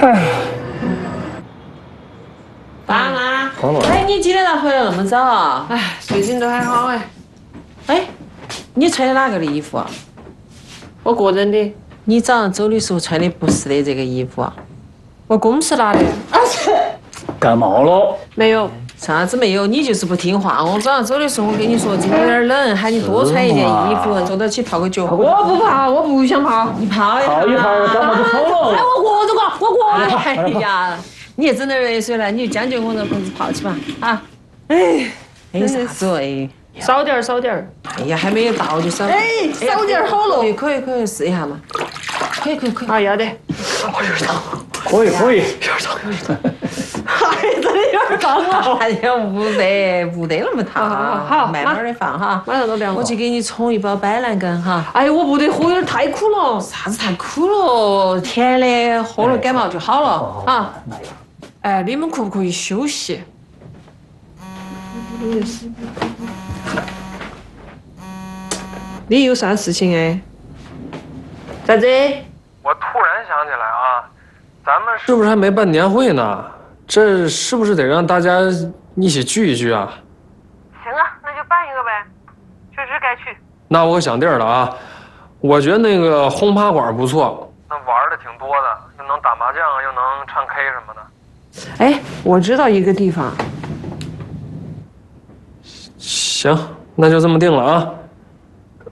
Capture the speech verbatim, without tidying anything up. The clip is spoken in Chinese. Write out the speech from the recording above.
哎， 爸妈， 黄总， 哎，你今天咋回来那么早啊？ 哎，最近都还好哎。 哎，你穿的哪个的衣服啊？ 我个人的， 你早上走的时候穿的不是的这个衣服啊？ 我公司拿的。 感冒了？ 没有。 啥子没有？你就是不听话。我早上走的时候，我跟你说今天有点冷，喊你多穿一件衣服，坐到起泡个脚。 我不怕，我不想泡。 你泡一泡一泡，感冒就好了。 哎，我过这个，我过。哎呀，你也整点热水来，你就将就我这盆子泡起吧。啊， 哎， 哎，啥子哦？哎， 少点儿，少点儿。 哎呀，还没有到就少。 哎，少点儿好了。 可以，可以，可以试一下嘛。可以，可以，可以。 啊，要得。 我有点烫。可以，可以。有点烫，有点烫。哎，真的有点烫了。 哎呀，不得，不得那么烫。 好，好， 慢慢的放哈。 马上都凉了。 我去给你冲一包板蓝根哈。 哎，我不得喝，有点太苦了。 啥子太苦了？甜的，喝了感冒就好了啊。 哎，你们可不可以休息？你有啥事情哎？啥子？ 我突然想起来啊，咱们是不是还没办年会呢？这是不是得让大家一起聚一聚啊？ 行啊，那就办一个呗，确实该去。 那我想地儿了啊，我觉得那个轰趴馆不错，那玩的挺多的，又能打麻将，又能唱 K 什么的。 哎，我知道一个地方。 行，那就这么定了啊。